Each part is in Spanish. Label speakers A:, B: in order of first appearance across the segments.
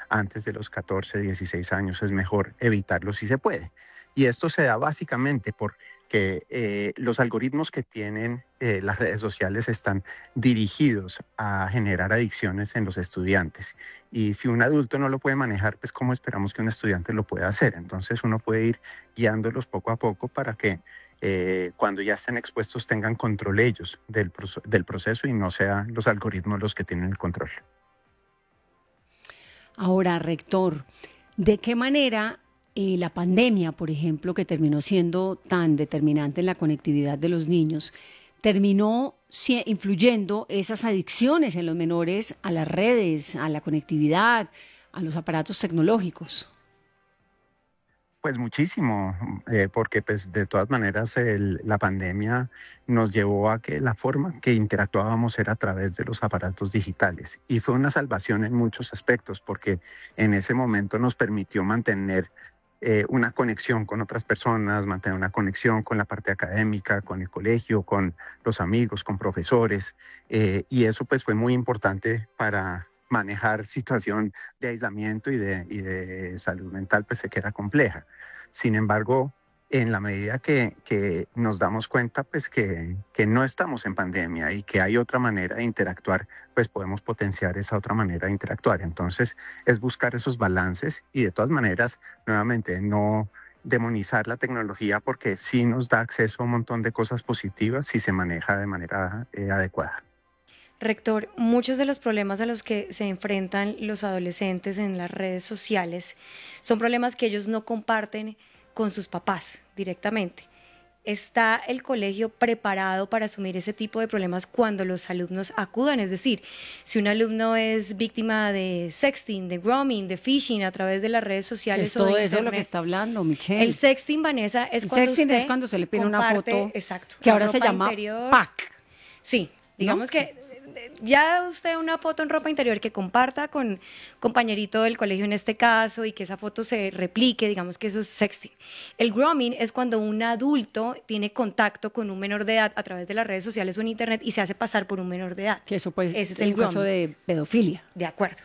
A: antes de los 14, 16 años es mejor evitarlo si se puede. Y esto se da básicamente porque los algoritmos que tienen las redes sociales están dirigidos a generar adicciones en los estudiantes. Y si un adulto no lo puede manejar, pues ¿cómo esperamos que un estudiante lo pueda hacer? Entonces uno puede ir guiándolos poco a poco para que cuando ya estén expuestos tengan control ellos del proceso y no sean los algoritmos los que tienen el control.
B: Ahora, rector, ¿de qué manera la pandemia, por ejemplo, que terminó siendo tan determinante en la conectividad de los niños, terminó influyendo esas adicciones en los menores a las redes, a la conectividad, a los aparatos tecnológicos?
A: Pues muchísimo, porque pues de todas maneras la pandemia nos llevó a que la forma que interactuábamos era a través de los aparatos digitales y fue una salvación en muchos aspectos porque en ese momento nos permitió mantener una conexión con otras personas, mantener una conexión con la parte académica, con el colegio, con los amigos, con profesores, y eso pues fue muy importante para manejar situación de aislamiento y de salud mental, pues que era compleja. Sin embargo, en la medida que nos damos cuenta, pues que no estamos en pandemia y que hay otra manera de interactuar, pues podemos potenciar esa otra manera de interactuar. Entonces, es buscar esos balances y de todas maneras, nuevamente, no demonizar la tecnología porque sí nos da acceso a un montón de cosas positivas si se maneja de manera adecuada.
C: Rector, muchos de los problemas a los que se enfrentan los adolescentes en las redes sociales son problemas que ellos no comparten con sus papás directamente. ¿Está el colegio preparado para asumir ese tipo de problemas cuando los alumnos acudan? Es decir, si un alumno es víctima de sexting, de grooming, de phishing a través de las redes sociales o de
B: todo
C: internet.
B: eso lo que está hablando, Michelle.
C: El sexting, Vanessa, es
B: el
C: cuando
B: sexting
C: usted
B: es cuando se le pide una
C: comparte,
B: foto
C: exacto,
B: que ahora se
C: ropa
B: llama
C: interior.
B: pack.
C: Sí, digamos
B: ¿no?
C: que ya usted una foto en ropa interior que comparta con compañerito del colegio en este caso y que esa foto se replique, digamos que eso es sexting. El grooming es cuando un adulto tiene contacto con un menor de edad a través de las redes sociales o en internet y se hace pasar por un menor de edad.
B: Que eso pues
C: Ese es
B: el
C: el
B: caso
C: grooming.
B: de pedofilia.
C: De acuerdo.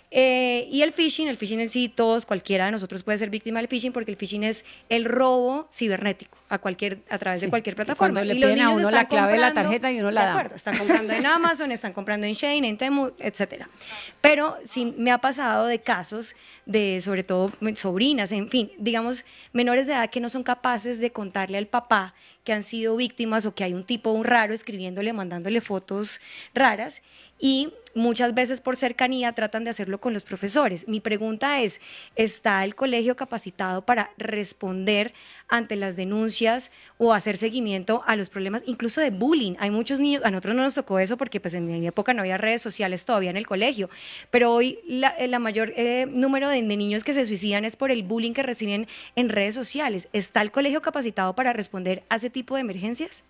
C: Y el phishing en sí, cualquiera de nosotros puede ser víctima del phishing porque el phishing es el robo cibernético a través de cualquier plataforma.
B: Cuando le
C: y los
B: piden a
C: niños
B: uno
C: están
B: la clave de la
C: comprando,
B: tarjeta y uno la
C: de
B: da.
C: acuerdo, están comprando en Amazon, están comprando en Shein, en Temu, etcétera. Pero sí me ha pasado de casos de, sobre todo, sobrinas, en fin, digamos, menores de edad que no son capaces de contarle al papá que han sido víctimas o que hay un tipo, un raro, escribiéndole, mandándole fotos raras y muchas veces por cercanía tratan de hacerlo con los profesores. Mi pregunta es, ¿está el colegio capacitado para responder ante las denuncias o hacer seguimiento a los problemas, incluso de bullying? Hay muchos niños, a nosotros no nos tocó eso porque pues en mi época no había redes sociales todavía en el colegio, pero hoy la mayor número de niños que se suicidan es por el bullying que reciben en redes sociales. ¿Está el colegio capacitado para responder a ese tipo de emergencias?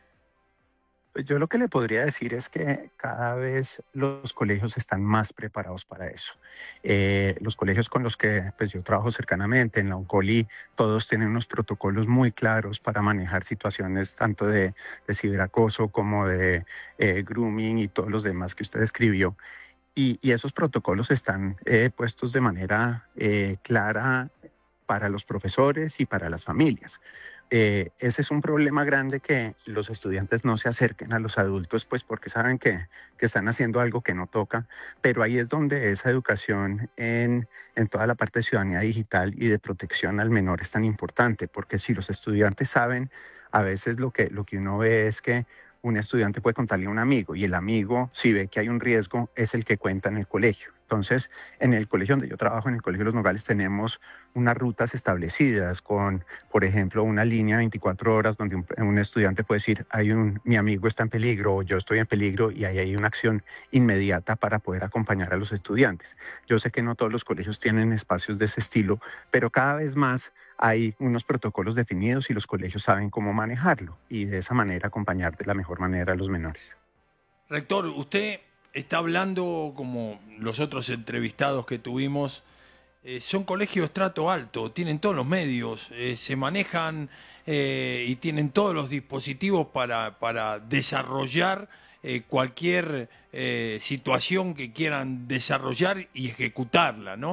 A: Pues yo lo que le podría decir es que cada vez los colegios están más preparados para eso. Los colegios con los que pues, yo trabajo cercanamente, en la UNCOLI, todos tienen unos protocolos muy claros para manejar situaciones tanto de ciberacoso como de grooming y todos los demás que usted describió. Y esos protocolos están puestos de manera clara para los profesores y para las familias. Ese es un problema grande que los estudiantes no se acerquen a los adultos, pues porque saben que están haciendo algo que no toca, pero ahí es donde esa educación en toda la parte de ciudadanía digital y de protección al menor es tan importante, porque si los estudiantes saben, a veces lo que uno ve es que un estudiante puede contarle a un amigo y el amigo, si ve que hay un riesgo, es el que cuenta en el colegio. Entonces, en el colegio donde yo trabajo, en el Colegio de Los Nogales, tenemos unas rutas establecidas con, por ejemplo, una línea 24 horas donde un estudiante puede decir, mi amigo está en peligro o yo estoy en peligro y ahí hay una acción inmediata para poder acompañar a los estudiantes. Yo sé que no todos los colegios tienen espacios de ese estilo, pero cada vez más hay unos protocolos definidos y los colegios saben cómo manejarlo y de esa manera acompañar de la mejor manera a los menores.
D: Rector, usted está hablando, como los otros entrevistados que tuvimos, son colegios de estrato alto, tienen todos los medios, se manejan y tienen todos los dispositivos para desarrollar cualquier situación que quieran desarrollar y ejecutarla, ¿no?